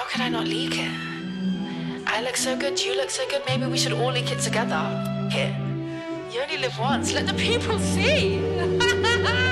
How could I not leak it? I look so good, you look so good, maybe we should all leak it together. Here. You only live once, let the people see!